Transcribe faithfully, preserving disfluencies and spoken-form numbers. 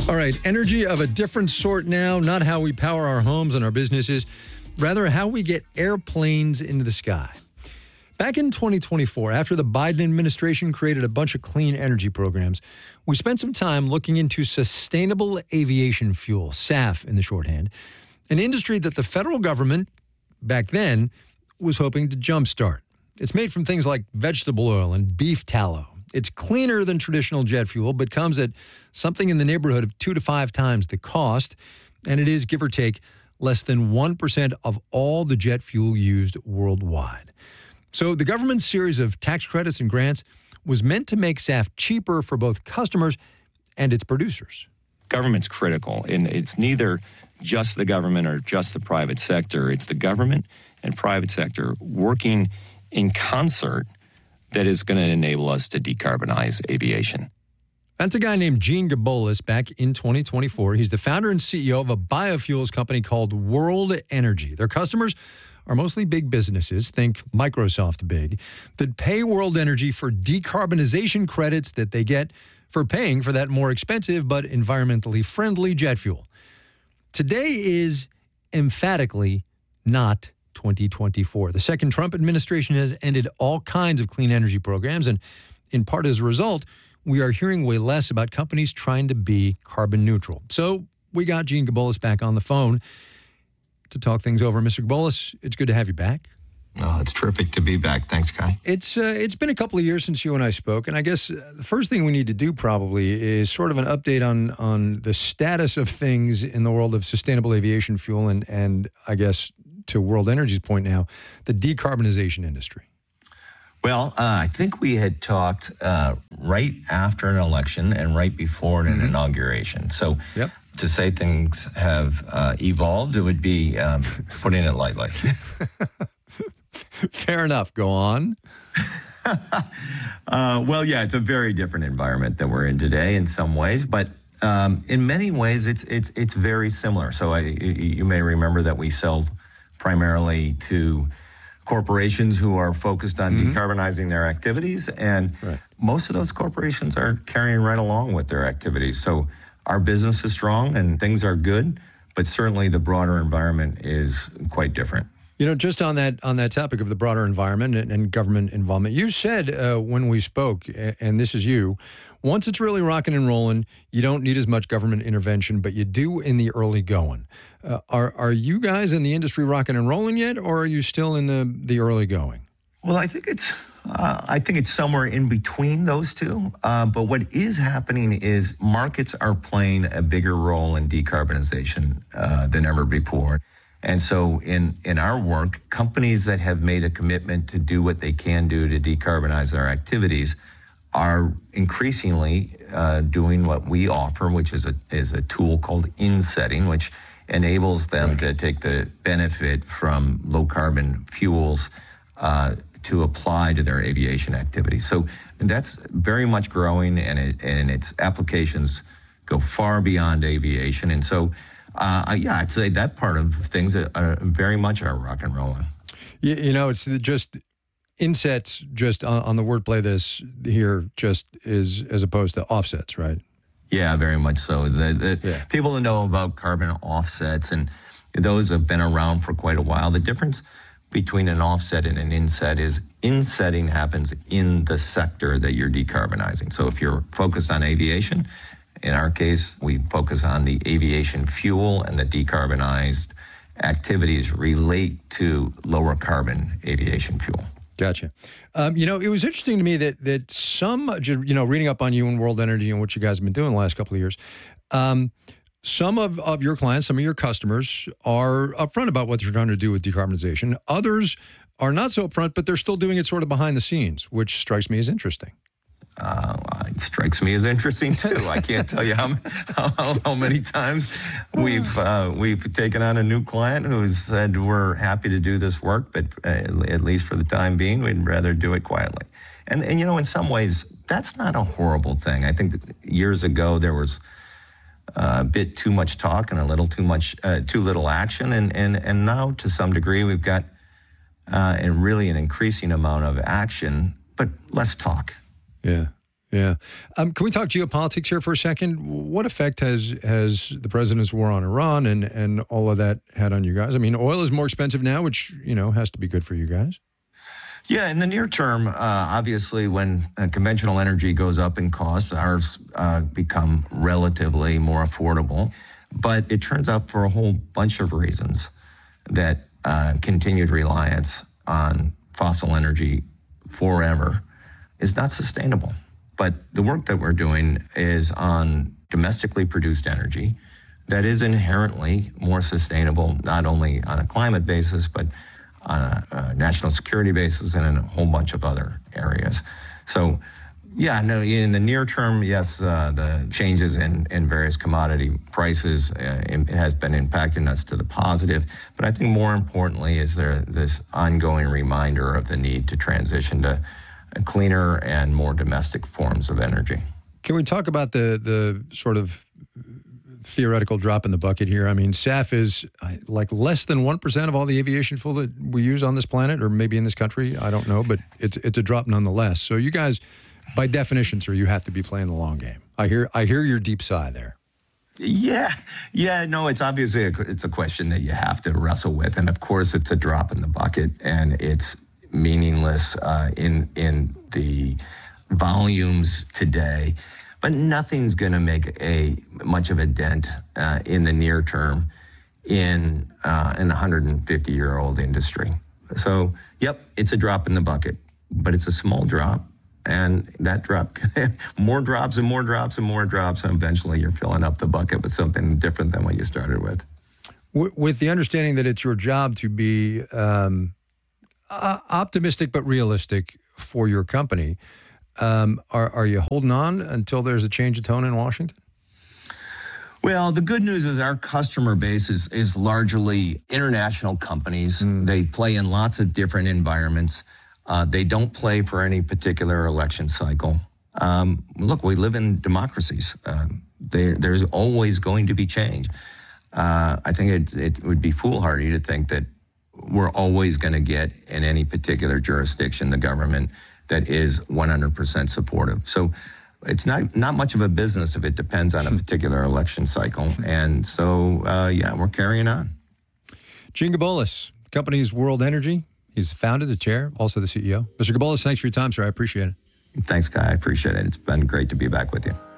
All right, energy of a different sort now, not how we power our homes and our businesses, rather how we get airplanes into the sky. Back in twenty twenty-four, after the Biden administration created a bunch of clean energy programs, we spent some time looking into sustainable aviation fuel, S A F in the shorthand, an industry that the federal government, back then, was hoping to jumpstart. It's made from things like vegetable oil and beef tallow. It's cleaner than traditional jet fuel, but comes at something in the neighborhood of two to five times the cost, and it is, give or take, less than one percent of all the jet fuel used worldwide. So the government's series of tax credits and grants was meant to make S A F cheaper for both customers and its producers. Government's critical, and it's neither just the government or just the private sector. It's the government and private sector working in concert that is going to enable us to decarbonize aviation. That's a guy named Gene Gabolis back in twenty twenty-four. He's the founder and C E O of a biofuels company called World Energy. Their customers are mostly big businesses, think Microsoft big, that pay World Energy for decarbonization credits that they get for paying for that more expensive but environmentally friendly jet fuel. Today is emphatically not twenty twenty-four. The second Trump administration has ended all kinds of clean energy programs, and in part as a result, we are hearing way less about companies trying to be carbon neutral. So we got Gene Gabolis back on the phone to talk things over. Mister Gabolis, it's good to have you back. Oh, it's terrific to be back. Thanks, Kai. It's uh, it's been a couple of years since you and I spoke, and I guess uh, the first thing we need to do probably is sort of an update on on the status of things in the world of sustainable aviation fuel and, and I guess, to World Energy's point now, the decarbonization industry. Well, uh, I think we had talked uh, right after an election and right before an mm-hmm. inauguration. So yep. to say things have uh, evolved, it would be um, putting it lightly. Fair enough. Go on. uh, well, yeah, it's a very different environment that we're in today in some ways, but um, in many ways, it's it's it's very similar. So I, you may remember that we sell primarily to corporations who are focused on mm-hmm. decarbonizing their activities, and right. most of those corporations are carrying right along with their activities. So our business is strong and things are good, but certainly the broader environment is quite different. You know, just on that on that topic of the broader environment and, and government involvement, you said uh, when we spoke, and this is you, once it's really rocking and rolling, you don't need as much government intervention, but you do in the early going. Uh, are are you guys in the industry rocking and rolling yet, or are you still in the, the early going? Well, I think it's uh, I think it's somewhere in between those two. Uh, but what is happening is markets are playing a bigger role in decarbonization uh, than ever before. And so in, in our work, companies that have made a commitment to do what they can do to decarbonize their activities are increasingly uh, doing what we offer, which is a is a tool called insetting, which enables them right. to take the benefit from low carbon fuels uh, to apply to their aviation activities. So that's very much growing, and it, and its applications go far beyond aviation. And so, uh, yeah, I'd say that part of things are, are very much are rock and rolling. You, you know, it's just insets. Just on, on the wordplay, this here just is as opposed to offsets, right? Yeah, very much so. The, the yeah. people that know about carbon offsets, and those have been around for quite a while. The difference between an offset and an inset is insetting happens in the sector that you're decarbonizing. So if you're focused on aviation, in our case, we focus on the aviation fuel, and the decarbonized activities relate to lower carbon aviation fuel. Gotcha. Um, you know, it was interesting to me that that some, you know, reading up on you and World Energy and what you guys have been doing the last couple of years, um, some of, of your clients, some of your customers are upfront about what they're trying to do with decarbonization. Others are not so upfront, but they're still doing it sort of behind the scenes, which strikes me as interesting. Uh, it strikes me as interesting too. I can't tell you how how, how many times we've uh, we've taken on a new client who's said we're happy to do this work, but uh, at least for the time being, we'd rather do it quietly. And and you know, in some ways, that's not a horrible thing. I think that years ago there was uh, a bit too much talk and a little too much uh, too little action, and and and now to some degree we've got uh, and really an increasing amount of action, but less talk. Yeah. Yeah. Um, can we talk geopolitics here for a second? What effect has has the president's war on Iran and, and all of that had on you guys? I mean, oil is more expensive now, which, you know, has to be good for you guys. Yeah, in the near term, uh, obviously, when uh, conventional energy goes up in cost, ours uh, become relatively more affordable. But it turns out for a whole bunch of reasons that uh, continued reliance on fossil energy forever is not sustainable. But the work that we're doing is on domestically produced energy that is inherently more sustainable, not only on a climate basis, but on a, a national security basis and in a whole bunch of other areas. So, yeah, no, in the near term, yes, uh, the changes in, in various commodity prices uh, it has been impacting us to the positive. But I think more importantly is there this ongoing reminder of the need to transition to cleaner and more domestic forms of energy. Can we talk about the the sort of theoretical drop in the bucket here? I mean, S A F is like less than one percent of all the aviation fuel that we use on this planet, or maybe in this country. I don't know, but it's it's a drop nonetheless. So you guys, by definition, sir, you have to be playing the long game. I hear I hear your deep sigh there. Yeah, yeah, no, it's obviously a, it's a question that you have to wrestle with, and of course, it's a drop in the bucket, and it's meaningless uh, in in the volumes today, but nothing's going to make a much of a dent uh, in the near term in uh, an one hundred fifty year old industry. So, yep, it's a drop in the bucket, but it's a small drop, and that drop, more drops and more drops and more drops, and eventually you're filling up the bucket with something different than what you started with. With the understanding that it's your job to be um Uh, optimistic but realistic for your company. Um, are, are you holding on until there's a change of tone in Washington? Well, the good news is our customer base is, is largely international companies. Mm. They play in lots of different environments. Uh, they don't play for any particular election cycle. Um, look, we live in democracies. Uh, they, there's always going to be change. Uh, I think it, it would be foolhardy to think that we're always going to get in any particular jurisdiction the government that is one hundred percent supportive. So it's not not much of a business if it depends on a particular election cycle. And so, uh, yeah, we're carrying on. Gene Gabolis, company's World Energy. He's the founder, the chair, also the C E O. Mister Gabolis, thanks for your time, sir. I appreciate it. Thanks, Guy. I appreciate it. It's been great to be back with you.